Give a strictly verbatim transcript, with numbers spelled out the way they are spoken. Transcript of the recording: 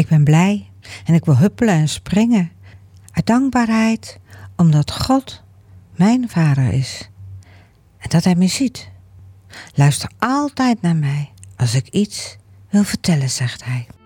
Ik ben blij en ik wil huppelen en springen. Uit dankbaarheid omdat God mijn vader is. En dat hij me ziet. Luister altijd naar mij als ik iets wil vertellen, zegt hij.